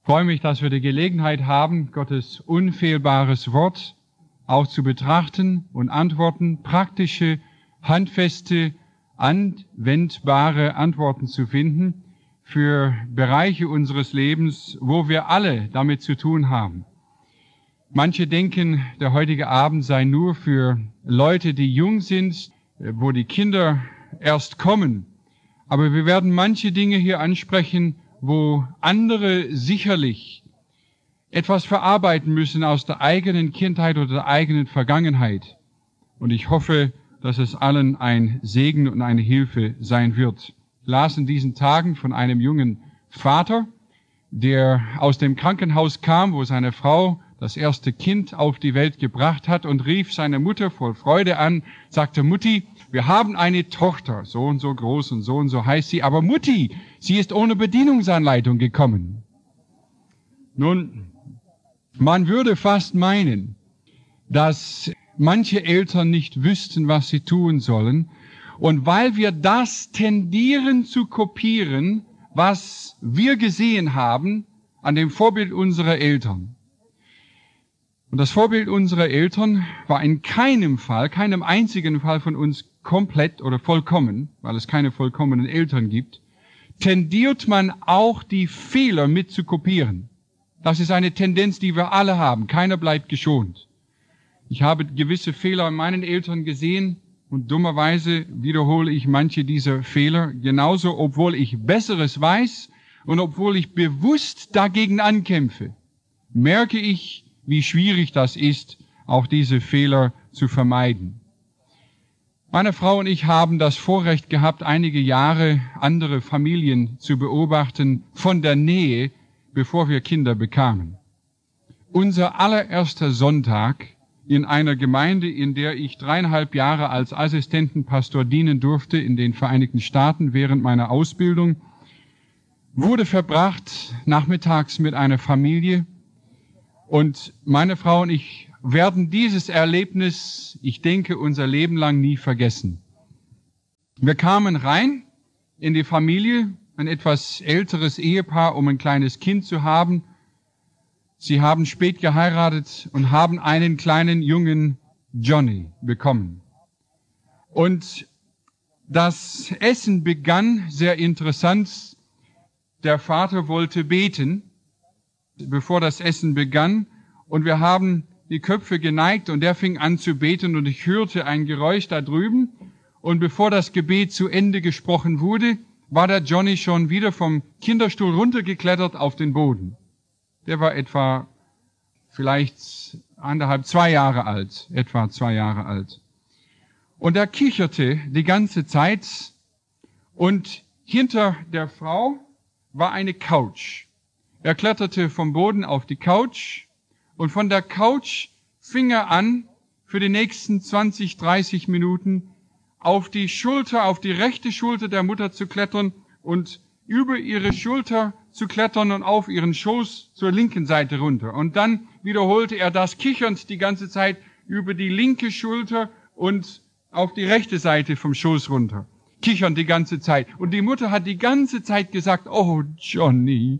Ich freue mich, dass wir die Gelegenheit haben, Gottes unfehlbares Wort auch zu betrachten und Antworten, praktische, handfeste, anwendbare Antworten zu finden für Bereiche unseres Lebens, wo wir alle damit zu tun haben. Manche denken, der heutige Abend sei nur für Leute, die jung sind, wo die Kinder erst kommen. Aber wir werden manche Dinge hier ansprechen, wo andere sicherlich etwas verarbeiten müssen aus der eigenen Kindheit oder der eigenen Vergangenheit. Und ich hoffe, dass es allen ein Segen und eine Hilfe sein wird. Ich las in diesen Tagen von einem jungen Vater, der aus dem Krankenhaus kam, wo seine Frau das erste Kind auf die Welt gebracht hat, und rief seine Mutter voll Freude an, sagte: Mutti, wir haben eine Tochter, so und so groß und so heißt sie, aber Mutti, sie ist ohne Bedienungsanleitung gekommen. Nun, man würde fast meinen, dass manche Eltern nicht wüssten, was sie tun sollen, und weil wir das tendieren zu kopieren, was wir gesehen haben an dem Vorbild unserer Eltern. Und das Vorbild unserer Eltern war in keinem einzigen Fall von uns komplett oder vollkommen, weil es keine vollkommenen Eltern gibt, tendiert man auch die Fehler mit zu kopieren. Das ist eine Tendenz, die wir alle haben. Keiner bleibt geschont. Ich habe gewisse Fehler in meinen Eltern gesehen und dummerweise wiederhole ich manche dieser Fehler genauso, obwohl ich Besseres weiß und obwohl ich bewusst dagegen ankämpfe, merke ich, wie schwierig das ist, auch diese Fehler zu vermeiden. Meine Frau und ich haben das Vorrecht gehabt, einige Jahre andere Familien zu beobachten von der Nähe, bevor wir Kinder bekamen. Unser allererster Sonntag in einer Gemeinde, in der ich 3,5 Jahre als Assistentenpastor dienen durfte in den Vereinigten Staaten während meiner Ausbildung, wurde verbracht nachmittags mit einer Familie. Und meine Frau und ich werden dieses Erlebnis, ich denke, unser Leben lang nie vergessen. Wir kamen rein in die Familie, ein etwas älteres Ehepaar, um ein kleines Kind zu haben. Sie haben spät geheiratet und haben einen kleinen jungen Johnny bekommen. Und das Essen begann sehr interessant. Der Vater wollte beten, bevor das Essen begann, und wir haben die Köpfe geneigt und er fing an zu beten und ich hörte ein Geräusch da drüben, und bevor das Gebet zu Ende gesprochen wurde, war der Johnny schon wieder vom Kinderstuhl runtergeklettert auf den Boden. Der war etwa vielleicht 2 Jahre alt, etwa 2 Jahre alt. Und er kicherte die ganze Zeit, und hinter der Frau war eine Couch. Er kletterte vom Boden auf die Couch und von der Couch fing er an, für die nächsten 20, 30 Minuten auf die rechte Schulter der Mutter zu klettern und über ihre Schulter zu klettern und auf ihren Schoß zur linken Seite runter. Und dann wiederholte er das kichernd die ganze Zeit über die linke Schulter und auf die rechte Seite vom Schoß runter. Kichern die ganze Zeit. Und die Mutter hat die ganze Zeit gesagt: Oh Johnny,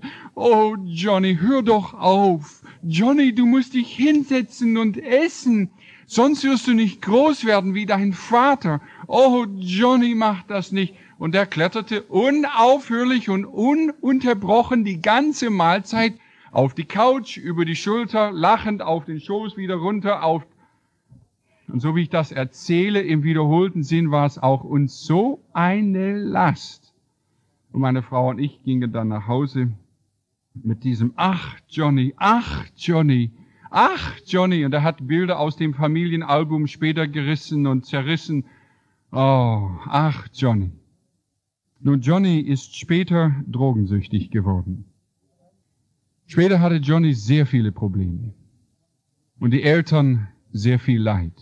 hör doch auf. Johnny, du musst dich hinsetzen und essen. Sonst wirst du nicht groß werden wie dein Vater. Oh Johnny, mach das nicht. Und er kletterte unaufhörlich und ununterbrochen die ganze Mahlzeit auf die Couch, über die Schulter, lachend auf den Schoß, wieder runter auf. Und so wie ich das erzähle, im wiederholten Sinn, war es auch uns so eine Last. Und meine Frau und ich gingen dann nach Hause mit diesem: Ach Johnny, ach Johnny, ach Johnny. Und er hat Bilder aus dem Familienalbum später gerissen und zerrissen. Oh, ach Johnny. Nun, Johnny ist später drogensüchtig geworden. Später hatte Johnny sehr viele Probleme. Und die Eltern sehr viel Leid.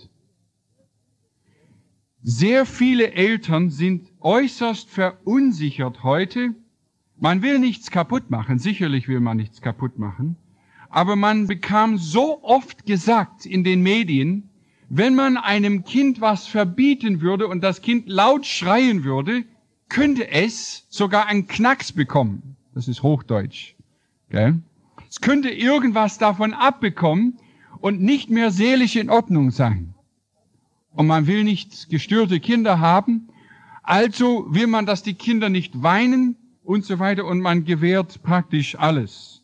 Sehr viele Eltern sind äußerst verunsichert heute. Man will nichts kaputt machen, sicherlich will man nichts kaputt machen, aber man bekam so oft gesagt in den Medien, wenn man einem Kind was verbieten würde und das Kind laut schreien würde, könnte es sogar einen Knacks bekommen. Das ist Hochdeutsch, gell? Es könnte irgendwas davon abbekommen und nicht mehr seelisch in Ordnung sein. Und man will nicht gestörte Kinder haben, also will man, dass die Kinder nicht weinen und so weiter, und man gewährt praktisch alles.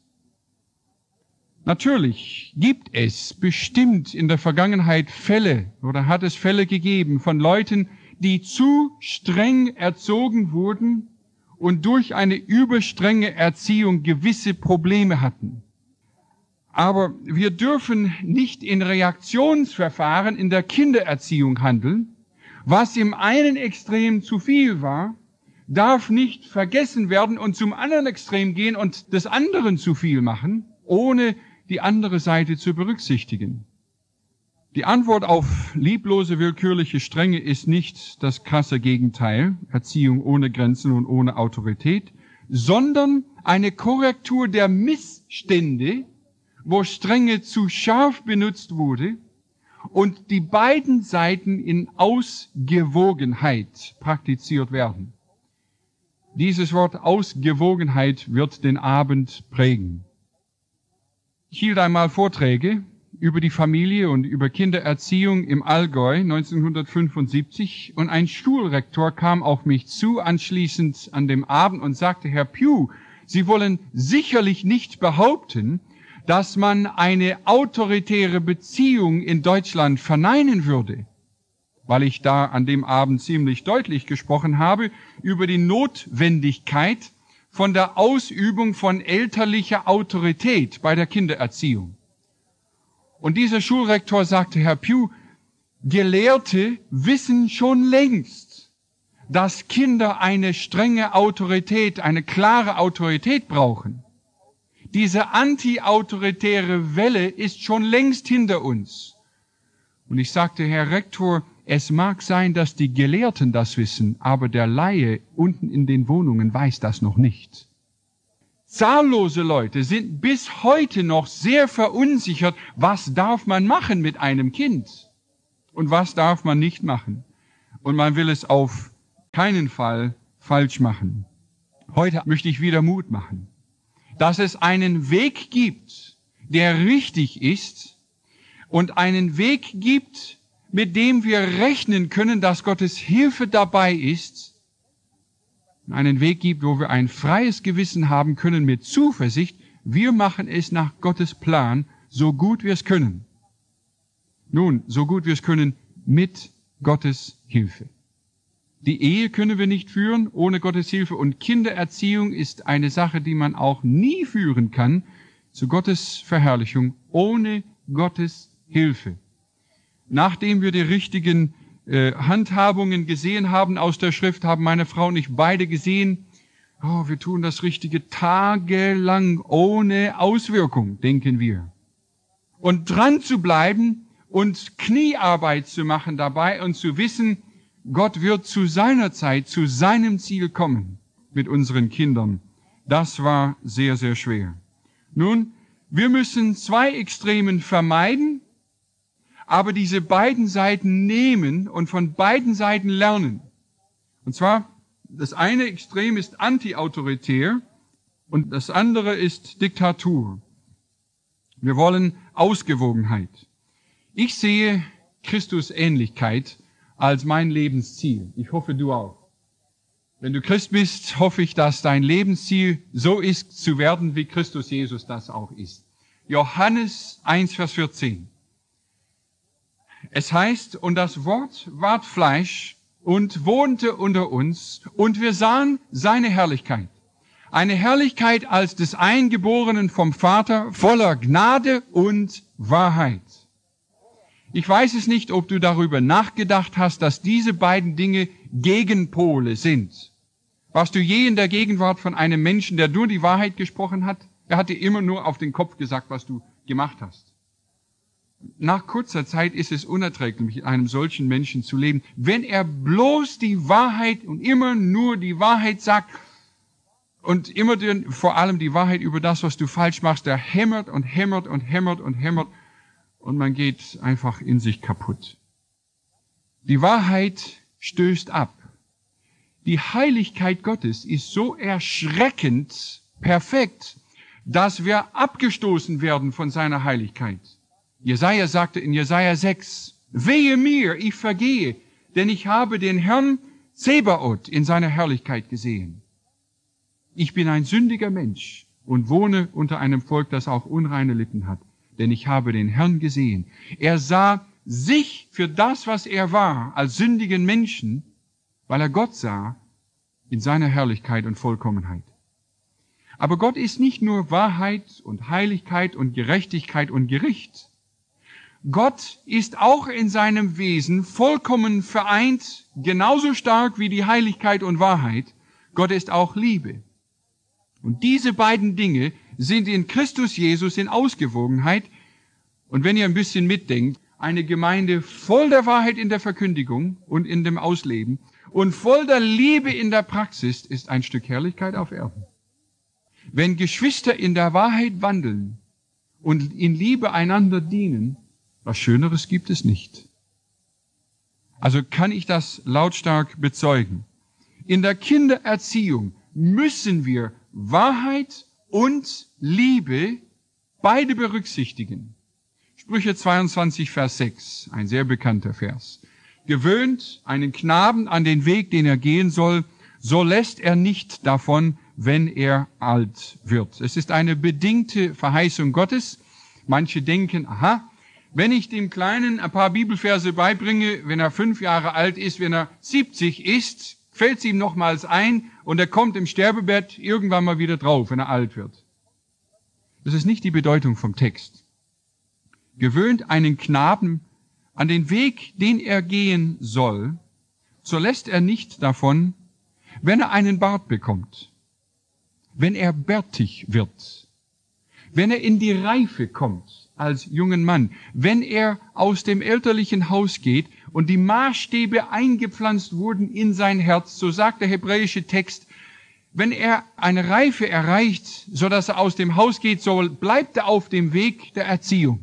Natürlich gibt es bestimmt in der Vergangenheit Fälle oder hat es Fälle gegeben von Leuten, die zu streng erzogen wurden und durch eine überstrenge Erziehung gewisse Probleme hatten. Aber wir dürfen nicht in Reaktionsverfahren in der Kindererziehung handeln. Was im einen Extrem zu viel war, darf nicht vergessen werden und zum anderen Extrem gehen und des anderen zu viel machen, ohne die andere Seite zu berücksichtigen. Die Antwort auf lieblose, willkürliche Strenge ist nicht das krasse Gegenteil, Erziehung ohne Grenzen und ohne Autorität, sondern eine Korrektur der Missstände, wo Strenge zu scharf benutzt wurde und die beiden Seiten in Ausgewogenheit praktiziert werden. Dieses Wort Ausgewogenheit wird den Abend prägen. Ich hielt einmal Vorträge über die Familie und über Kindererziehung im Allgäu 1975 und ein Schulrektor kam auf mich zu anschließend an dem Abend und sagte, Herr Pugh, Sie wollen sicherlich nicht behaupten, dass man eine autoritäre Beziehung in Deutschland verneinen würde, weil ich da an dem Abend ziemlich deutlich gesprochen habe über die Notwendigkeit von der Ausübung von elterlicher Autorität bei der Kindererziehung. Und dieser Schulrektor sagte, Herr Pugh, Gelehrte wissen schon längst, dass Kinder eine strenge Autorität, eine klare Autorität brauchen. Diese anti-autoritäre Welle ist schon längst hinter uns. Und ich sagte, Herr Rektor, es mag sein, dass die Gelehrten das wissen, aber der Laie unten in den Wohnungen weiß das noch nicht. Zahllose Leute sind bis heute noch sehr verunsichert, was darf man machen mit einem Kind und was darf man nicht machen. Und man will es auf keinen Fall falsch machen. Heute möchte ich wieder Mut machen, dass es einen Weg gibt, der richtig ist und einen Weg gibt, mit dem wir rechnen können, dass Gottes Hilfe dabei ist, einen Weg gibt, wo wir ein freies Gewissen haben können mit Zuversicht, wir machen es nach Gottes Plan, so gut wir es können. Nun, so gut wir es können, mit Gottes Hilfe. Die Ehe können wir nicht führen ohne Gottes Hilfe und Kindererziehung ist eine Sache, die man auch nie führen kann, zu Gottes Verherrlichung, ohne Gottes Hilfe. Nachdem wir die richtigen Handhabungen gesehen haben aus der Schrift, haben meine Frau und ich beide gesehen, wir tun das Richtige tagelang ohne Auswirkung, denken wir. Und dran zu bleiben und Kniearbeit zu machen dabei und zu wissen, Gott wird zu seiner Zeit, zu seinem Ziel kommen mit unseren Kindern. Das war sehr, sehr schwer. Nun, wir müssen zwei Extremen vermeiden, aber diese beiden Seiten nehmen und von beiden Seiten lernen. Und zwar, das eine Extrem ist anti-autoritär und das andere ist Diktatur. Wir wollen Ausgewogenheit. Ich sehe Christusähnlichkeit als mein Lebensziel. Ich hoffe, du auch. Wenn du Christ bist, hoffe ich, dass dein Lebensziel so ist, zu werden, wie Christus Jesus das auch ist. Johannes 1, Vers 14. Es heißt, und das Wort ward Fleisch und wohnte unter uns, und wir sahen seine Herrlichkeit. Eine Herrlichkeit als des Eingeborenen vom Vater, voller Gnade und Wahrheit. Ich weiß es nicht, ob du darüber nachgedacht hast, dass diese beiden Dinge Gegenpole sind. Warst du je in der Gegenwart von einem Menschen, der nur die Wahrheit gesprochen hat? Er hat dir immer nur auf den Kopf gesagt, was du gemacht hast. Nach kurzer Zeit ist es unerträglich, mit einem solchen Menschen zu leben, wenn er bloß die Wahrheit und immer nur die Wahrheit sagt und immer vor allem die Wahrheit über das, was du falsch machst, der hämmert und hämmert und hämmert und hämmert und man geht einfach in sich kaputt. Die Wahrheit stößt ab. Die Heiligkeit Gottes ist so erschreckend perfekt, dass wir abgestoßen werden von seiner Heiligkeit. Jesaja sagte in Jesaja 6, wehe mir, ich vergehe, denn ich habe den Herrn Zebaoth in seiner Herrlichkeit gesehen. Ich bin ein sündiger Mensch und wohne unter einem Volk, das auch unreine Lippen hat, denn ich habe den Herrn gesehen. Er sah sich für das, was er war, als sündigen Menschen, weil er Gott sah in seiner Herrlichkeit und Vollkommenheit. Aber Gott ist nicht nur Wahrheit und Heiligkeit und Gerechtigkeit und Gericht. Gott ist auch in seinem Wesen vollkommen vereint, genauso stark wie die Heiligkeit und Wahrheit. Gott ist auch Liebe. Und diese beiden Dinge sind in Christus Jesus in Ausgewogenheit. Und wenn ihr ein bisschen mitdenkt, eine Gemeinde voll der Wahrheit in der Verkündigung und in dem Ausleben und voll der Liebe in der Praxis ist ein Stück Herrlichkeit auf Erden. Wenn Geschwister in der Wahrheit wandeln und in Liebe einander dienen, was Schöneres gibt es nicht. Also kann ich das lautstark bezeugen. In der Kindererziehung müssen wir Wahrheit und Liebe beide berücksichtigen. Sprüche 22, Vers 6, ein sehr bekannter Vers. Gewöhnt einen Knaben an den Weg, den er gehen soll, so lässt er nicht davon, wenn er alt wird. Es ist eine bedingte Verheißung Gottes. Manche denken, aha, wenn ich dem Kleinen ein paar Bibelverse beibringe, wenn er 5 Jahre alt ist, wenn er 70 ist, fällt es ihm nochmals ein und er kommt im Sterbebett irgendwann mal wieder drauf, wenn er alt wird. Das ist nicht die Bedeutung vom Text. Gewöhnt einen Knaben an den Weg, den er gehen soll, so lässt er nicht davon, wenn er einen Bart bekommt, wenn er bärtig wird, wenn er in die Reife kommt als jungen Mann, wenn er aus dem elterlichen Haus geht und die Maßstäbe eingepflanzt wurden in sein Herz, so sagt der hebräische Text, wenn er eine Reife erreicht, so dass er aus dem Haus geht, so bleibt er auf dem Weg der Erziehung.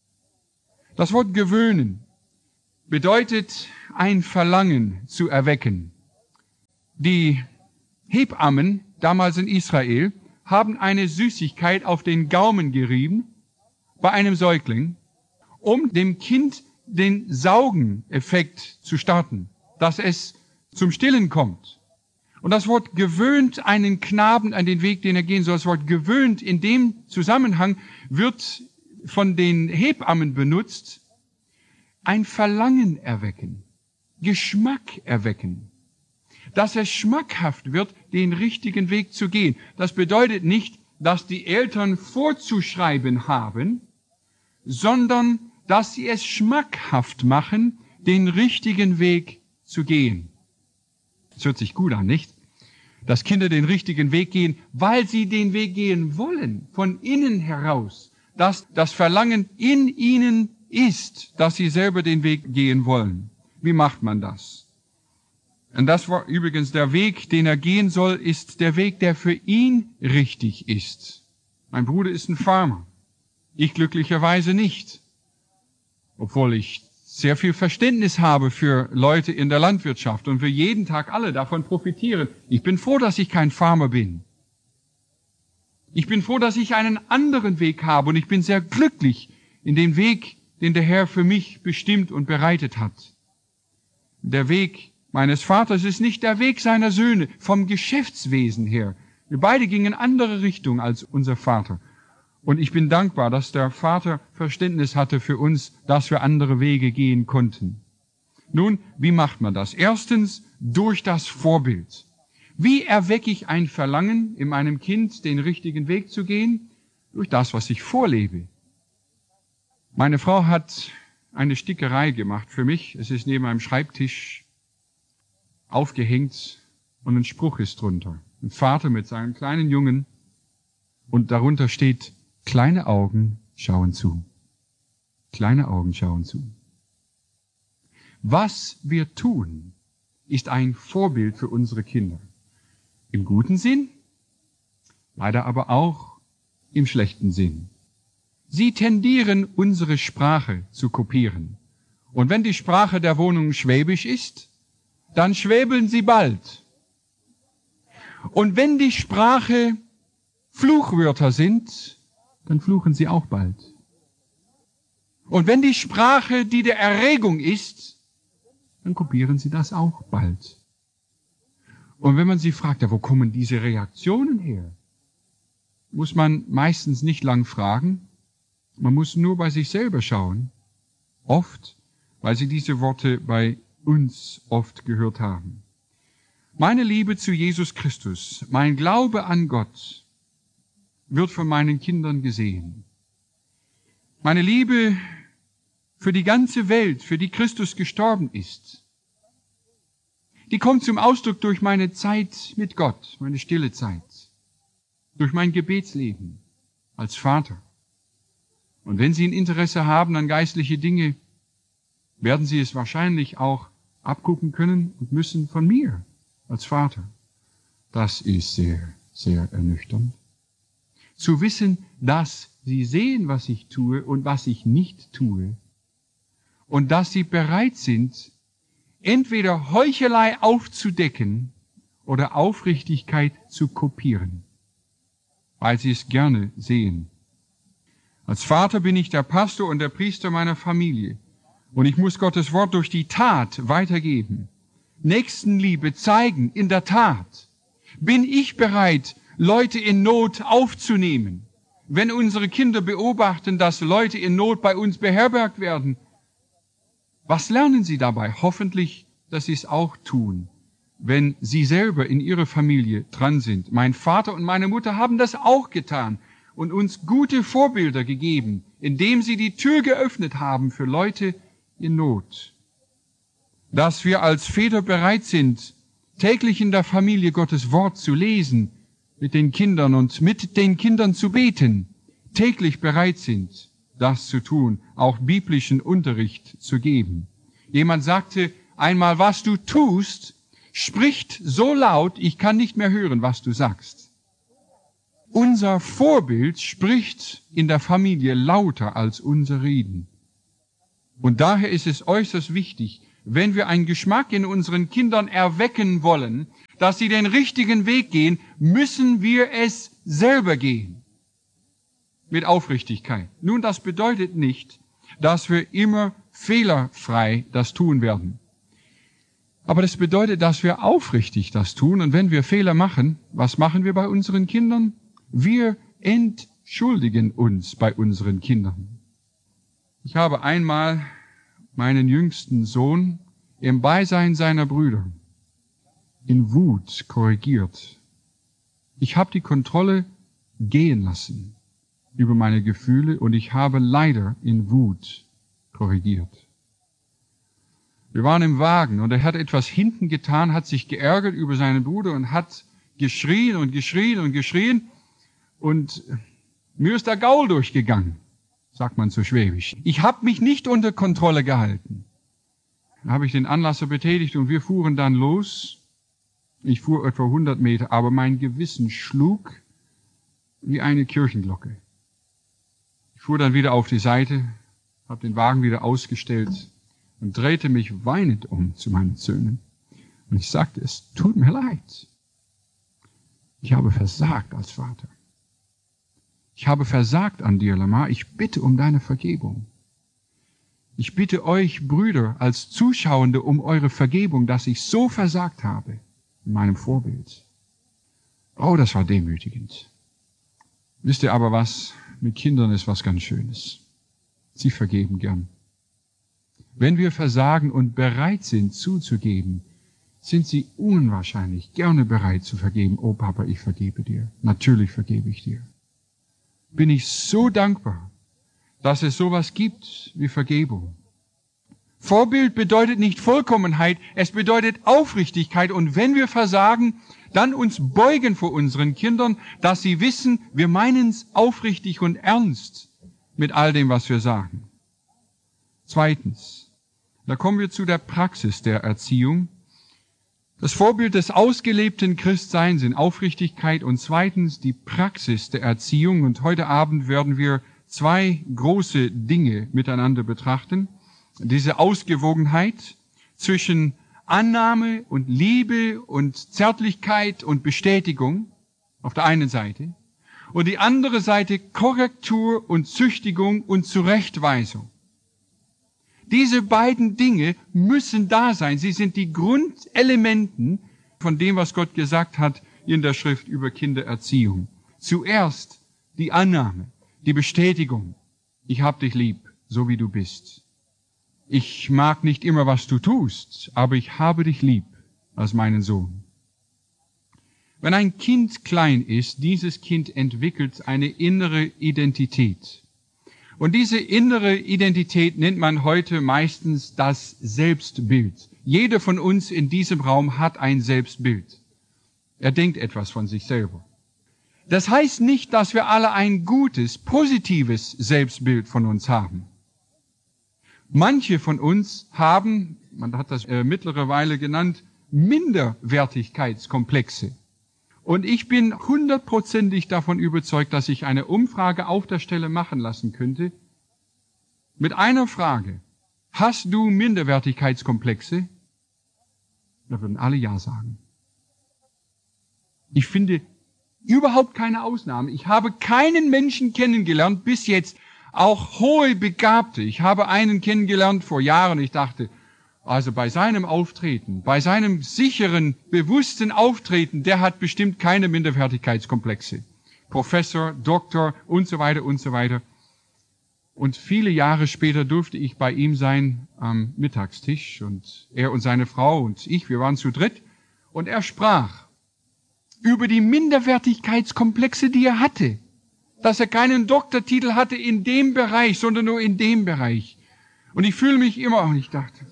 Das Wort gewöhnen bedeutet ein Verlangen zu erwecken. Die Hebammen damals in Israel haben eine Süßigkeit auf den Gaumen gerieben bei einem Säugling, um dem Kind den Saugeneffekt zu starten, dass es zum Stillen kommt. Und das Wort gewöhnt einen Knaben an den Weg, den er gehen soll, das Wort gewöhnt in dem Zusammenhang wird von den Hebammen benutzt, ein Verlangen erwecken, Geschmack erwecken, dass es schmackhaft wird, den richtigen Weg zu gehen. Das bedeutet nicht, dass die Eltern vorzuschreiben haben, sondern dass sie es schmackhaft machen, den richtigen Weg zu gehen. Das hört sich gut an, nicht? Dass Kinder den richtigen Weg gehen, weil sie den Weg gehen wollen, von innen heraus. Dass das Verlangen in ihnen ist, dass sie selber den Weg gehen wollen. Wie macht man das? Und das war übrigens der Weg, den er gehen soll, ist der Weg, der für ihn richtig ist. Mein Bruder ist ein Farmer. Ich glücklicherweise nicht. Obwohl ich sehr viel Verständnis habe für Leute in der Landwirtschaft und wir jeden Tag alle davon profitieren. Ich bin froh, dass ich kein Farmer bin. Ich bin froh, dass ich einen anderen Weg habe und ich bin sehr glücklich in dem Weg, den der Herr für mich bestimmt und bereitet hat. Der Weg meines Vaters ist nicht der Weg seiner Söhne vom Geschäftswesen her. Wir beide gingen in andere Richtung als unser Vater. Und ich bin dankbar, dass der Vater Verständnis hatte für uns, dass wir andere Wege gehen konnten. Nun, wie macht man das? Erstens, durch das Vorbild. Wie erwecke ich ein Verlangen in meinem Kind, den richtigen Weg zu gehen? Durch das, was ich vorlebe. Meine Frau hat eine Stickerei gemacht für mich. Es ist neben meinem Schreibtisch aufgehängt und ein Spruch ist drunter. Ein Vater mit seinem kleinen Jungen und darunter steht, kleine Augen schauen zu. Kleine Augen schauen zu. Was wir tun, ist ein Vorbild für unsere Kinder. Im guten Sinn, leider aber auch im schlechten Sinn. Sie tendieren, unsere Sprache zu kopieren. Und wenn die Sprache der Wohnung schwäbisch ist, dann schwäbeln sie bald. Und wenn die Sprache Fluchwörter sind, dann fluchen sie auch bald. Und wenn die Sprache die der Erregung ist, dann kopieren sie das auch bald. Und wenn man sie fragt, ja, wo kommen diese Reaktionen her? Muss man meistens nicht lang fragen. Man muss nur bei sich selber schauen. Oft, weil sie diese Worte bei uns oft gehört haben. Meine Liebe zu Jesus Christus, mein Glaube an Gott wird von meinen Kindern gesehen. Meine Liebe für die ganze Welt, für die Christus gestorben ist, die kommt zum Ausdruck durch meine Zeit mit Gott, meine stille Zeit, durch mein Gebetsleben als Vater. Und wenn Sie ein Interesse haben an geistliche Dinge, werden Sie es wahrscheinlich auch abgucken können und müssen von mir als Vater. Das ist sehr, sehr ernüchternd. Zu wissen, dass Sie sehen, was ich tue und was ich nicht tue. Und dass Sie bereit sind, entweder Heuchelei aufzudecken oder Aufrichtigkeit zu kopieren, weil Sie es gerne sehen. Als Vater bin ich der Pastor und der Priester meiner Familie. Und ich muss Gottes Wort durch die Tat weitergeben. Nächstenliebe zeigen, in der Tat. Bin ich bereit, Leute in Not aufzunehmen? Wenn unsere Kinder beobachten, dass Leute in Not bei uns beherbergt werden, was lernen sie dabei? Hoffentlich, dass sie es auch tun, wenn sie selber in ihrer Familie dran sind. Mein Vater und meine Mutter haben das auch getan und uns gute Vorbilder gegeben, indem sie die Tür geöffnet haben für Leute in Not. Dass wir als Väter bereit sind, täglich in der Familie Gottes Wort zu lesen, mit den Kindern und mit den Kindern zu beten, täglich bereit sind, das zu tun, auch biblischen Unterricht zu geben. Jemand sagte einmal, was du tust, spricht so laut, ich kann nicht mehr hören, was du sagst. Unser Vorbild spricht in der Familie lauter als unser Reden. Und daher ist es äußerst wichtig, wenn wir einen Geschmack in unseren Kindern erwecken wollen, dass sie den richtigen Weg gehen, müssen wir es selber gehen. Mit Aufrichtigkeit. Nun, das bedeutet nicht, dass wir immer fehlerfrei das tun werden. Aber das bedeutet, dass wir aufrichtig das tun. Und wenn wir Fehler machen, was machen wir bei unseren Kindern? Wir entschuldigen uns bei unseren Kindern. Ich habe einmal meinen jüngsten Sohn im Beisein seiner Brüder in Wut korrigiert. Ich habe die Kontrolle gehen lassen über meine Gefühle und ich habe leider in Wut korrigiert. Wir waren im Wagen und er hat etwas hinten getan, hat sich geärgert über seinen Bruder und hat geschrien und geschrien und geschrien und mir ist der Gaul durchgegangen, sagt man so schwäbisch. Ich habe mich nicht unter Kontrolle gehalten. Da habe ich den Anlasser betätigt und wir fuhren dann los. Ich fuhr etwa 100 Meter, aber mein Gewissen schlug wie eine Kirchenglocke. Ich fuhr dann wieder auf die Seite, habe den Wagen wieder ausgestellt und drehte mich weinend um zu meinen Söhnen. Und ich sagte, es tut mir leid. Ich habe versagt als Vater. Ich habe versagt an dir, Lamar. Ich bitte um deine Vergebung. Ich bitte euch, Brüder, als Zuschauende um eure Vergebung, dass ich so versagt habe in meinem Vorbild. Oh, das war demütigend. Wisst ihr aber was? Mit Kindern ist was ganz Schönes. Sie vergeben gern. Wenn wir versagen und bereit sind zuzugeben, sind sie unwahrscheinlich gerne bereit zu vergeben. Oh Papa, ich vergebe dir. Natürlich vergebe ich dir. Bin ich so dankbar, dass es sowas gibt wie Vergebung. Vorbild bedeutet nicht Vollkommenheit, es bedeutet Aufrichtigkeit. Und wenn wir versagen, dann uns beugen vor unseren Kindern, dass sie wissen, wir meinen es aufrichtig und ernst mit all dem, was wir sagen. Zweitens, da kommen wir zu der Praxis der Erziehung. Das Vorbild des ausgelebten Christseins in Aufrichtigkeit und zweitens die Praxis der Erziehung. Und heute Abend werden wir zwei große Dinge miteinander betrachten. Diese Ausgewogenheit zwischen Annahme und Liebe und Zärtlichkeit und Bestätigung auf der einen Seite und die andere Seite Korrektur und Züchtigung und Zurechtweisung. Diese beiden Dinge müssen da sein. Sie sind die Grundelementen von dem, was Gott gesagt hat in der Schrift über Kindererziehung. Zuerst die Annahme, die Bestätigung. Ich hab dich lieb, so wie du bist. Ich mag nicht immer, was du tust, aber ich habe dich lieb als meinen Sohn. Wenn ein Kind klein ist, dieses Kind entwickelt eine innere Identität. Und diese innere Identität nennt man heute meistens das Selbstbild. Jeder von uns in diesem Raum hat ein Selbstbild. Er denkt etwas von sich selber. Das heißt nicht, dass wir alle ein gutes, positives Selbstbild von uns haben. Manche von uns haben, man hat das mittlerweile genannt, Minderwertigkeitskomplexe. Und ich bin 100%ig davon überzeugt, dass ich eine Umfrage auf der Stelle machen lassen könnte mit einer Frage. Hast du Minderwertigkeitskomplexe? Da würden alle Ja sagen. Ich finde überhaupt keine Ausnahme. Ich habe keinen Menschen kennengelernt bis jetzt, auch hohe Begabte. Ich habe einen kennengelernt vor Jahren. Ich dachte, also bei seinem Auftreten, bei seinem sicheren, bewussten Auftreten, der hat bestimmt keine Minderwertigkeitskomplexe. Professor, Doktor und so weiter und so weiter. Und viele Jahre später durfte ich bei ihm sein am Mittagstisch und er und seine Frau und ich, wir waren zu dritt und er sprach über die Minderwertigkeitskomplexe, die er hatte. Dass er keinen Doktortitel hatte in dem Bereich, sondern nur in dem Bereich. Und ich fühle mich immer, und ich dachte,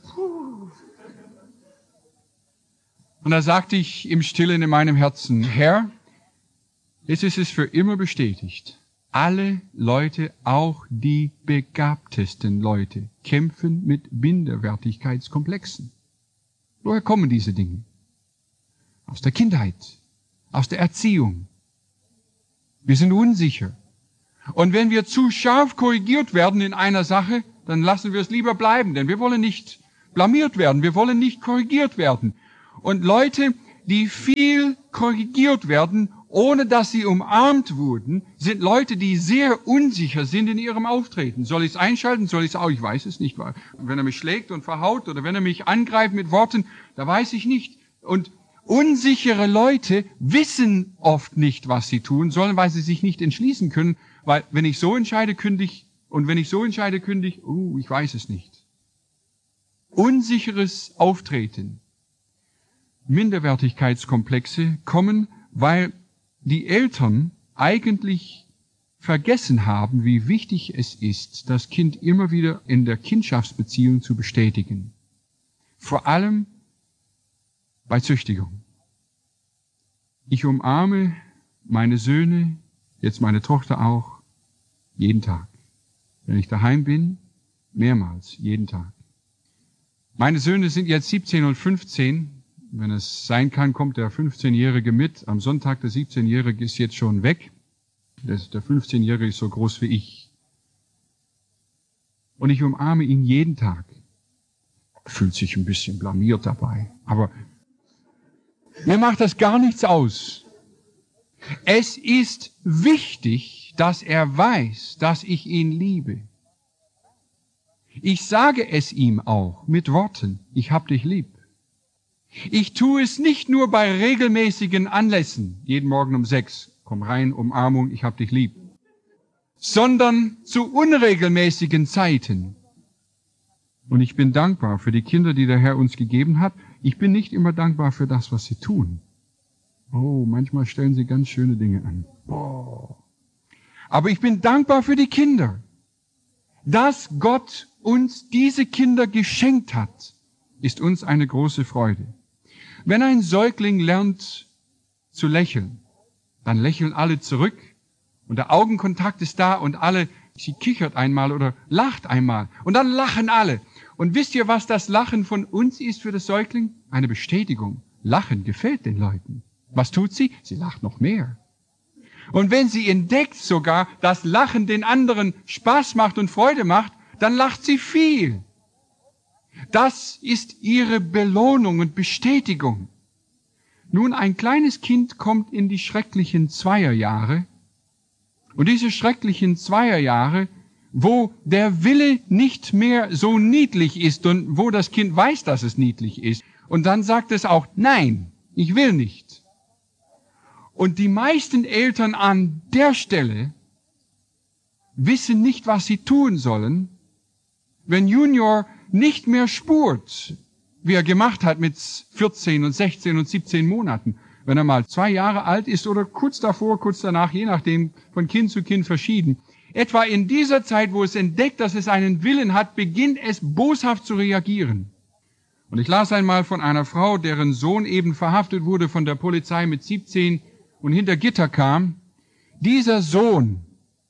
Und da sagte ich im Stillen in meinem Herzen, Herr, jetzt ist es für immer bestätigt. Alle Leute, auch die begabtesten Leute, kämpfen mit Minderwertigkeitskomplexen. Woher kommen diese Dinge? Aus der Kindheit, aus der Erziehung. Wir sind unsicher. Und wenn wir zu scharf korrigiert werden in einer Sache, dann lassen wir es lieber bleiben, denn wir wollen nicht blamiert werden, wir wollen nicht korrigiert werden. Und Leute, die viel korrigiert werden, ohne dass sie umarmt wurden, sind Leute, die sehr unsicher sind in ihrem Auftreten. Soll ich es einschalten? Soll ich es auch? Ich weiß es nicht. Wenn er mich schlägt und verhaut oder wenn er mich angreift mit Worten, da weiß ich nicht. Und unsichere Leute wissen oft nicht, was sie tun sollen, weil sie sich nicht entschließen können. Weil wenn ich so entscheide, kündige und wenn ich so entscheide, kündige, ich weiß es nicht. Unsicheres Auftreten. Minderwertigkeitskomplexe kommen, weil die Eltern eigentlich vergessen haben, wie wichtig es ist, das Kind immer wieder in der Kindschaftsbeziehung zu bestätigen. Vor allem bei Züchtigung. Ich umarme meine Söhne, jetzt meine Tochter auch, jeden Tag. Wenn ich daheim bin, mehrmals, jeden Tag. Meine Söhne sind jetzt 17 und 15. Wenn es sein kann, kommt der 15-Jährige mit. Am Sonntag, der 17-Jährige ist jetzt schon weg. Der 15-Jährige ist so groß wie ich. Und ich umarme ihn jeden Tag. Fühlt sich ein bisschen blamiert dabei. Aber mir macht das gar nichts aus. Es ist wichtig, dass er weiß, dass ich ihn liebe. Ich sage es ihm auch mit Worten. Ich hab dich lieb. Ich tue es nicht nur bei regelmäßigen Anlässen, jeden Morgen um 6, komm rein, Umarmung, ich hab dich lieb, sondern zu unregelmäßigen Zeiten. Und ich bin dankbar für die Kinder, die der Herr uns gegeben hat. Ich bin nicht immer dankbar für das, was sie tun. Manchmal stellen sie ganz schöne Dinge an. Aber ich bin dankbar für die Kinder. Dass Gott uns diese Kinder geschenkt hat, ist uns eine große Freude. Wenn ein Säugling lernt zu lächeln, dann lächeln alle zurück und der Augenkontakt ist da und sie kichert einmal oder lacht einmal und dann lachen alle. Und wisst ihr, was das Lachen von uns ist für das Säugling? Eine Bestätigung. Lachen gefällt den Leuten. Was tut sie? Sie lacht noch mehr. Und wenn sie entdeckt sogar, dass Lachen den anderen Spaß macht und Freude macht, dann lacht sie viel. Das ist ihre Belohnung und Bestätigung. Nun, ein kleines Kind kommt in die schrecklichen Zweierjahre Und diese schrecklichen Zweierjahre, wo der Wille nicht mehr so niedlich ist und wo das Kind weiß, dass es niedlich ist. Und dann sagt es auch, nein, ich will nicht. Und die meisten Eltern an der Stelle wissen nicht, was sie tun sollen, wenn Junior nicht mehr spurt, wie er gemacht hat mit 14 und 16 und 17 Monaten. Wenn er mal 2 Jahre alt ist oder kurz davor, kurz danach, je nachdem, von Kind zu Kind verschieden. Etwa in dieser Zeit, wo es entdeckt, dass es einen Willen hat, beginnt es boshaft zu reagieren. Und ich las einmal von einer Frau, deren Sohn eben verhaftet wurde von der Polizei mit 17 und hinter Gitter kam. Dieser Sohn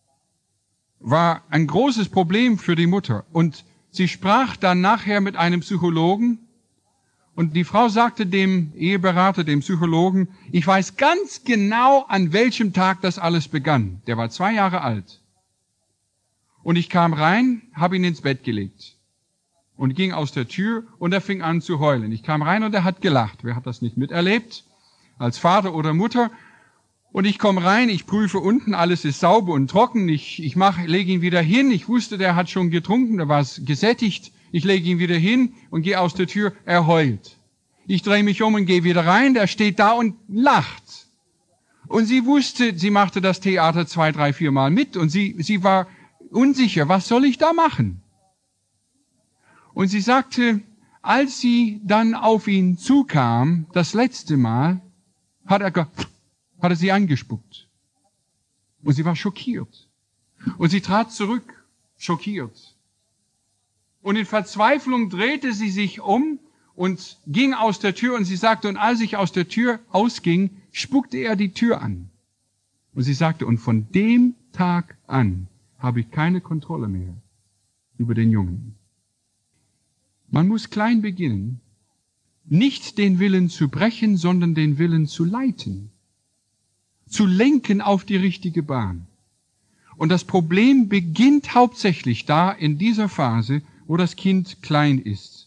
war ein großes Problem für die Mutter. Und sie sprach dann nachher mit einem Psychologen. Und die Frau sagte dem Eheberater, dem Psychologen, ich weiß ganz genau, an welchem Tag das alles begann. Der war 2 Jahre alt. Und ich kam rein, habe ihn ins Bett gelegt und ging aus der Tür und er fing an zu heulen. Ich kam rein und er hat gelacht. Wer hat das nicht miterlebt? Als Vater oder Mutter. Und ich komme rein, ich prüfe unten, alles ist sauber und trocken. Ich lege ihn wieder hin. Ich wusste, der hat schon getrunken, der war gesättigt. Ich lege ihn wieder hin und gehe aus der Tür. Er heult. Ich drehe mich um und gehe wieder rein. Der steht da und lacht. Und sie wusste, sie machte das Theater 2, 3, 4 Mal mit und sie war unsicher, was soll ich da machen? Und sie sagte, als sie dann auf ihn zukam, das letzte Mal, hat er sie angespuckt. Und sie war schockiert. Und sie trat zurück, schockiert. Und in Verzweiflung drehte sie sich um und ging aus der Tür und sie sagte, und als ich aus der Tür ausging, spuckte er die Tür an. Und sie sagte, und von dem Tag an habe ich keine Kontrolle mehr über den Jungen. Man muss klein beginnen, nicht den Willen zu brechen, sondern den Willen zu leiten, zu lenken auf die richtige Bahn. Und das Problem beginnt hauptsächlich da in dieser Phase, wo das Kind klein ist.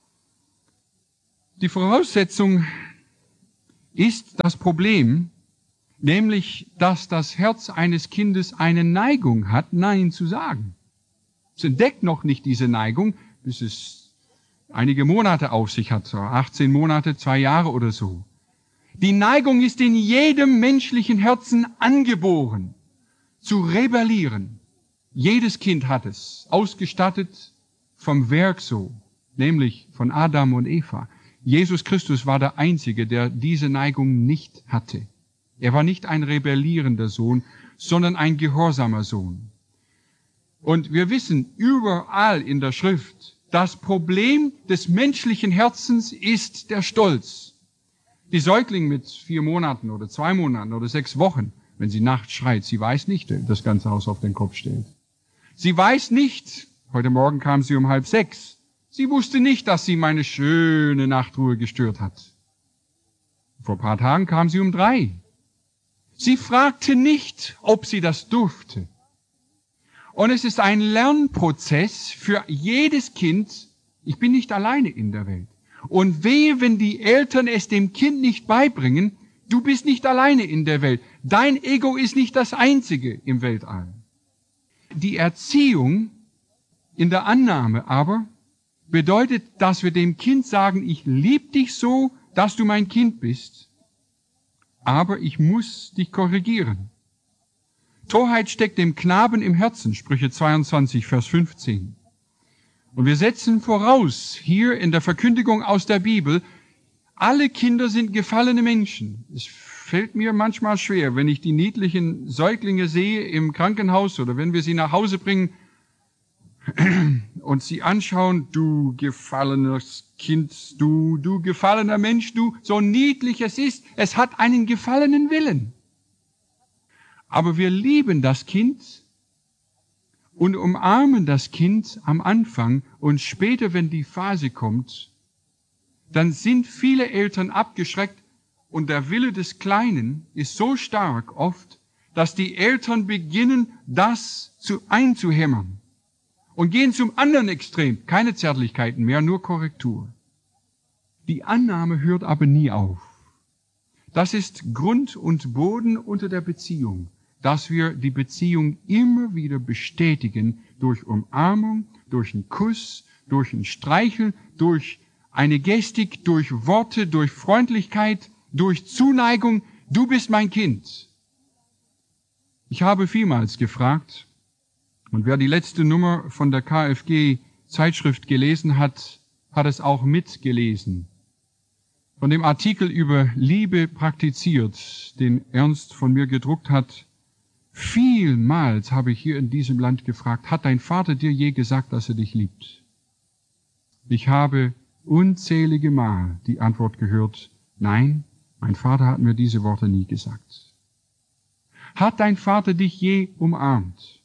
Die Voraussetzung ist das Problem, nämlich, dass das Herz eines Kindes eine Neigung hat, Nein zu sagen. Es entdeckt noch nicht diese Neigung, bis es einige Monate auf sich hat, 18 Monate, 2 Jahre oder so. Die Neigung ist in jedem menschlichen Herzen angeboren, zu rebellieren. Jedes Kind hat es, ausgestattet vom Werk so, nämlich von Adam und Eva. Jesus Christus war der Einzige, der diese Neigung nicht hatte. Er war nicht ein rebellierender Sohn, sondern ein gehorsamer Sohn. Und wir wissen überall in der Schrift, das Problem des menschlichen Herzens ist der Stolz. Die Säugling mit 4 Monaten oder 2 Monaten oder 6 Wochen, wenn sie nachts schreit, sie weiß nicht, das ganze Haus auf den Kopf stellt. Sie weiß nicht, heute Morgen kam sie um 5:30, sie wusste nicht, dass sie meine schöne Nachtruhe gestört hat. Vor ein paar Tagen kam sie um 3. Sie fragte nicht, ob sie das durfte. Und es ist ein Lernprozess für jedes Kind. Ich bin nicht alleine in der Welt. Und wehe, wenn die Eltern es dem Kind nicht beibringen, du bist nicht alleine in der Welt. Dein Ego ist nicht das einzige im Weltall. Die Erziehung in der Annahme aber bedeutet, dass wir dem Kind sagen, ich liebe dich so, dass du mein Kind bist, aber ich muss dich korrigieren. Torheit steckt dem Knaben im Herzen, Sprüche 22, Vers 15. Und wir setzen voraus, hier in der Verkündigung aus der Bibel, alle Kinder sind gefallene Menschen. Es fällt mir manchmal schwer, wenn ich die niedlichen Säuglinge sehe im Krankenhaus oder wenn wir sie nach Hause bringen und sie anschauen, du gefallenes Kind, du gefallener Mensch, du, so niedlich es ist, es hat einen gefallenen Willen. Aber wir lieben das Kind und umarmen das Kind am Anfang und später, wenn die Phase kommt, dann sind viele Eltern abgeschreckt und der Wille des Kleinen ist so stark oft, dass die Eltern beginnen, das einzuhämmern und gehen zum anderen Extrem. Keine Zärtlichkeiten mehr, nur Korrektur. Die Annahme hört aber nie auf. Das ist Grund und Boden unter der Beziehung. dass wir die Beziehung immer wieder bestätigen durch Umarmung, durch einen Kuss, durch ein Streichel, durch eine Gestik, durch Worte, durch Freundlichkeit, durch Zuneigung. Du bist mein Kind. Ich habe vielmals gefragt, und wer die letzte Nummer von der KfG-Zeitschrift gelesen hat, hat es auch mitgelesen. Von dem Artikel über Liebe praktiziert, den Ernst von mir gedruckt hat, vielmals habe ich hier in diesem Land gefragt, hat dein Vater dir je gesagt, dass er dich liebt? Ich habe unzählige Mal die Antwort gehört, nein, mein Vater hat mir diese Worte nie gesagt. Hat dein Vater dich je umarmt?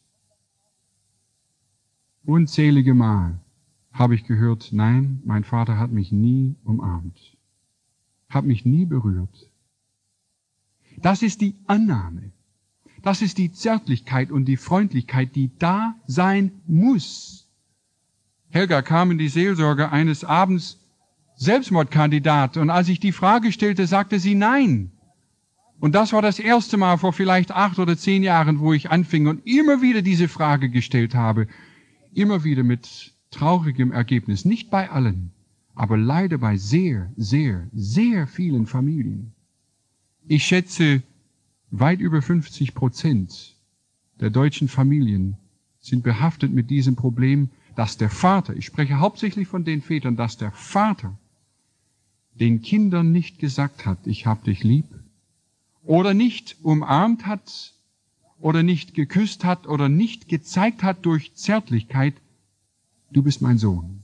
Unzählige Mal habe ich gehört, nein, mein Vater hat mich nie umarmt, hat mich nie berührt. Das ist die Annahme, das ist die Zärtlichkeit und die Freundlichkeit, die da sein muss. Helga kam in die Seelsorge eines Abends Selbstmordkandidat, und als ich die Frage stellte, sagte sie nein. Und das war das erste Mal vor vielleicht 8 oder 10 Jahren, wo ich anfing und immer wieder diese Frage gestellt habe, immer wieder mit traurigem Ergebnis, nicht bei allen, aber leider bei sehr, sehr, sehr vielen Familien. Ich schätze, weit über 50% der deutschen Familien sind behaftet mit diesem Problem, dass der Vater, ich spreche hauptsächlich von den Vätern, dass der Vater den Kindern nicht gesagt hat, ich hab dich lieb, oder nicht umarmt hat, oder nicht geküsst hat, oder nicht gezeigt hat durch Zärtlichkeit, du bist mein Sohn.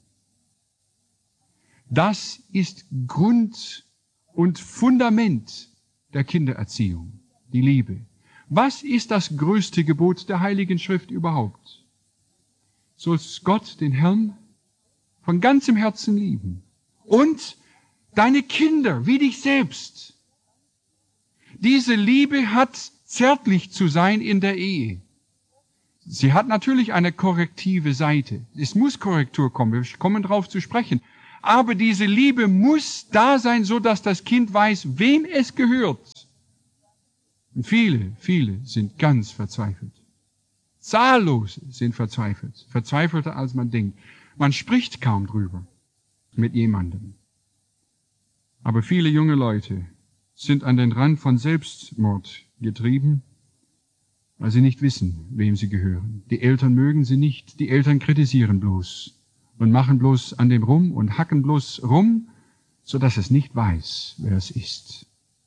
Das ist Grund und Fundament der Kindererziehung, die Liebe. Was ist das größte Gebot der Heiligen Schrift überhaupt? Sollst Gott, den Herrn, von ganzem Herzen lieben und deine Kinder wie dich selbst. Diese Liebe hat zärtlich zu sein in der Ehe. Sie hat natürlich eine korrektive Seite. Es muss Korrektur kommen, wir kommen darauf zu sprechen. Aber diese Liebe muss da sein, so dass das Kind weiß, wem es gehört. Und viele sind ganz verzweifelt. Zahllose sind verzweifelt. Verzweifelter als man denkt. Man spricht kaum drüber mit jemandem. Aber viele junge Leute sind an den Rand von Selbstmord getrieben, weil sie nicht wissen, wem sie gehören. Die Eltern mögen sie nicht, die Eltern kritisieren bloß und machen bloß an dem rum und hacken bloß rum, so dass es nicht weiß, wer es ist.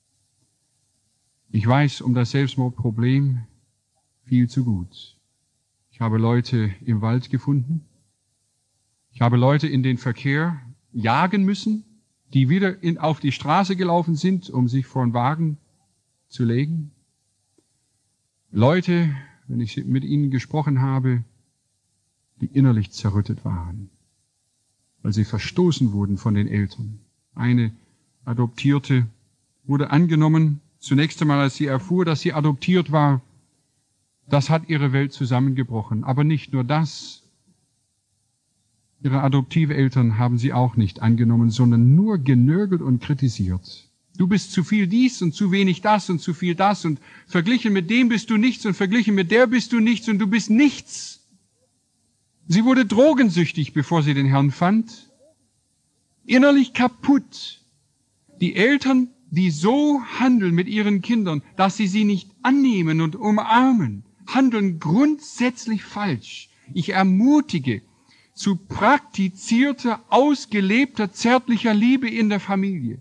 Ich weiß um das Selbstmordproblem viel zu gut. Ich habe Leute im Wald gefunden. Ich habe Leute in den Verkehr jagen müssen, die wieder auf die Straße gelaufen sind, um sich vor einen Wagen zu legen. Leute, wenn ich mit ihnen gesprochen habe, die innerlich zerrüttet waren, weil sie verstoßen wurden von den Eltern. Eine Adoptierte wurde angenommen, zunächst einmal, als sie erfuhr, dass sie adoptiert war. Das hat ihre Welt zusammengebrochen. Aber nicht nur das. Ihre Adoptiveltern haben sie auch nicht angenommen, sondern nur genörgelt und kritisiert. Du bist zu viel dies und zu wenig das und zu viel das und verglichen mit dem bist du nichts und verglichen mit der bist du nichts und du bist nichts. Sie wurde drogensüchtig, bevor sie den Herrn fand. Innerlich kaputt. Die Eltern, die so handeln mit ihren Kindern, dass sie nicht annehmen und umarmen, handeln grundsätzlich falsch. Ich ermutige zu praktizierter, ausgelebter, zärtlicher Liebe in der Familie.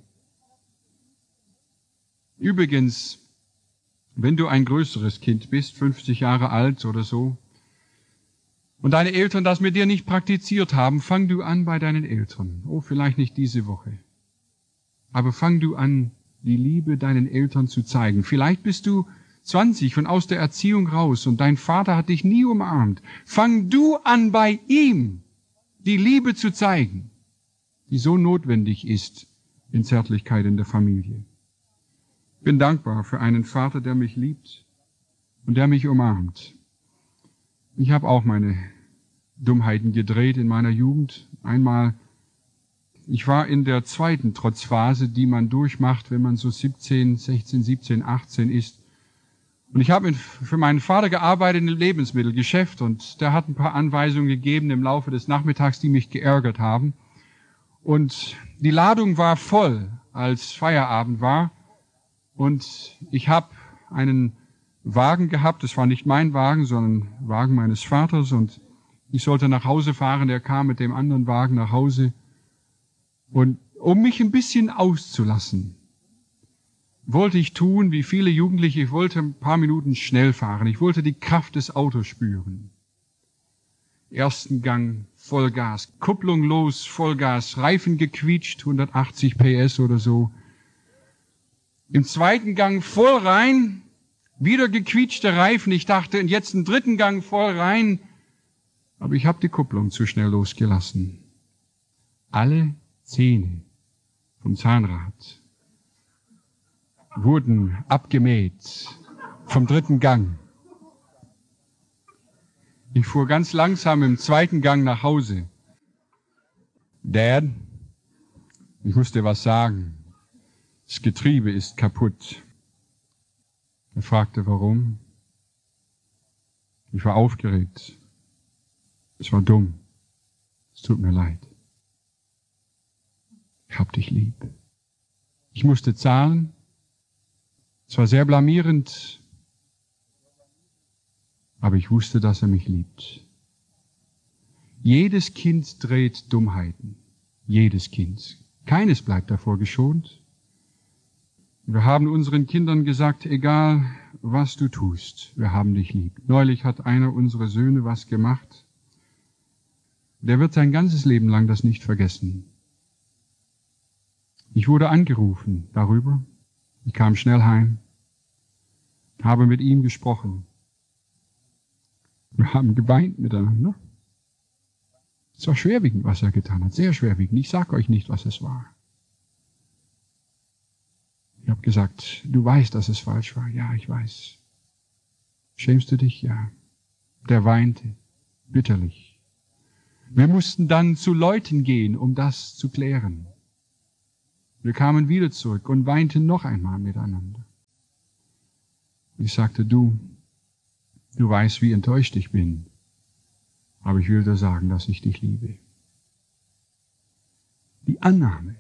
Übrigens, wenn du ein größeres Kind bist, 50 Jahre alt oder so, und deine Eltern das mit dir nicht praktiziert haben, fang du an bei deinen Eltern. Oh, vielleicht nicht diese Woche. Aber fang du an, die Liebe deinen Eltern zu zeigen. Vielleicht bist du 20 und aus der Erziehung raus und dein Vater hat dich nie umarmt. Fang du an, bei ihm die Liebe zu zeigen, die so notwendig ist in Zärtlichkeit in der Familie. Ich bin dankbar für einen Vater, der mich liebt und der mich umarmt. Ich habe auch meine Dummheiten gedreht in meiner Jugend. Einmal, ich war in der zweiten Trotzphase, die man durchmacht, wenn man so 16, 17, 18 ist. Und ich habe für meinen Vater gearbeitet im Lebensmittelgeschäft und der hat ein paar Anweisungen gegeben im Laufe des Nachmittags, die mich geärgert haben. Und die Ladung war voll, als Feierabend war. Und ich habe einen Wagen gehabt, das war nicht mein Wagen, sondern Wagen meines Vaters. Und ich sollte nach Hause fahren, der kam mit dem anderen Wagen nach Hause. Und um mich ein bisschen auszulassen, wollte ich tun, wie viele Jugendliche, ich wollte ein paar Minuten schnell fahren. Ich wollte die Kraft des Autos spüren. Ersten Gang, Vollgas, Kupplung los, Vollgas, Reifen gequietscht, 180 PS oder so. Im zweiten Gang voll rein, wieder gequietschte Reifen. Ich dachte, und jetzt einen dritten Gang voll rein. Aber ich habe die Kupplung zu schnell losgelassen. Alle Zähne vom Zahnrad wurden abgemäht vom dritten Gang. Ich fuhr ganz langsam im zweiten Gang nach Hause. Dad, ich muss dir was sagen. Das Getriebe ist kaputt. Er fragte, warum? Ich war aufgeregt. Es war dumm. Es tut mir leid. Ich hab dich lieb. Ich musste zahlen. Es war sehr blamierend, aber ich wusste, dass er mich liebt. Jedes Kind dreht Dummheiten. Jedes Kind. Keines bleibt davor geschont. Wir haben unseren Kindern gesagt, egal was du tust, wir haben dich lieb. Neulich hat einer unserer Söhne was gemacht. Der wird sein ganzes Leben lang das nicht vergessen. Ich wurde angerufen darüber. Ich kam schnell heim, habe mit ihm gesprochen. Wir haben geweint miteinander. Es war schwerwiegend, was er getan hat, sehr schwerwiegend. Ich sage euch nicht, was es war. Ich habe gesagt, du weißt, dass es falsch war. Ja, ich weiß. Schämst du dich? Ja. Der weinte bitterlich. Wir mussten dann zu Leuten gehen, um das zu klären. Wir kamen wieder zurück und weinten noch einmal miteinander. Ich sagte, du weißt, wie enttäuscht ich bin, aber ich will dir sagen, dass ich dich liebe. Die Annahme.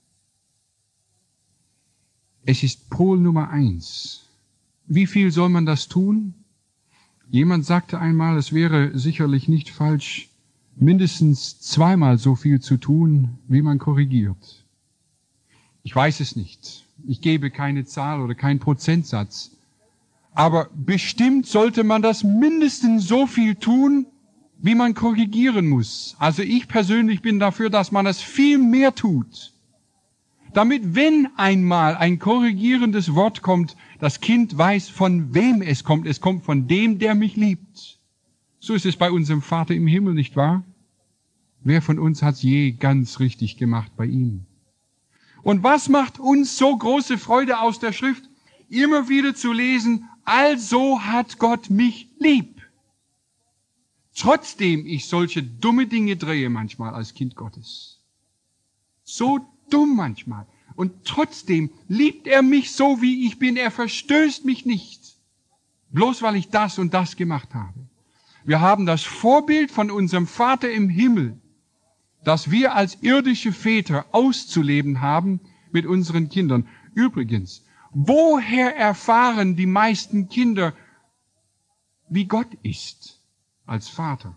Es ist Pol Nummer 1. Wie viel soll man das tun? Jemand sagte einmal, es wäre sicherlich nicht falsch, mindestens zweimal so viel zu tun, wie man korrigiert. Ich weiß es nicht. Ich gebe keine Zahl oder keinen Prozentsatz. Aber bestimmt sollte man das mindestens so viel tun, wie man korrigieren muss. Also ich persönlich bin dafür, dass man es viel mehr tut. Damit, wenn einmal ein korrigierendes Wort kommt, das Kind weiß, von wem es kommt. Es kommt von dem, der mich liebt. So ist es bei unserem Vater im Himmel, nicht wahr? Wer von uns hat's je ganz richtig gemacht bei ihm? Und was macht uns so große Freude aus der Schrift? Immer wieder zu lesen, also hat Gott mich lieb. Trotzdem ich solche dumme Dinge drehe manchmal als Kind Gottes. So dumm manchmal. Und trotzdem liebt er mich so, wie ich bin. Er verstößt mich nicht. Bloß weil ich das und das gemacht habe. Wir haben das Vorbild von unserem Vater im Himmel, das wir als irdische Väter auszuleben haben mit unseren Kindern. Übrigens, woher erfahren die meisten Kinder, wie Gott ist als Vater?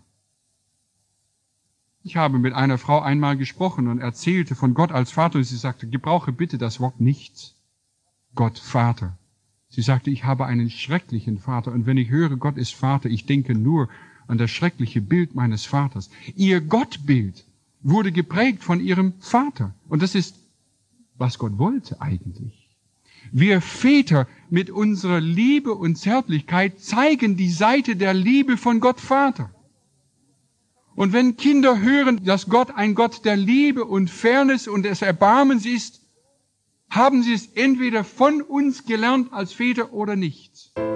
Ich habe mit einer Frau einmal gesprochen und erzählte von Gott als Vater und sie sagte, gebrauche bitte das Wort nicht. Gott Vater. Sie sagte, ich habe einen schrecklichen Vater und wenn ich höre, Gott ist Vater, ich denke nur an das schreckliche Bild meines Vaters. Ihr Gottbild wurde geprägt von ihrem Vater. Und das ist, was Gott wollte eigentlich. Wir Väter mit unserer Liebe und Zärtlichkeit zeigen die Seite der Liebe von Gott Vater. Und wenn Kinder hören, dass Gott ein Gott der Liebe und Fairness und des Erbarmens ist, haben sie es entweder von uns gelernt als Väter oder nicht.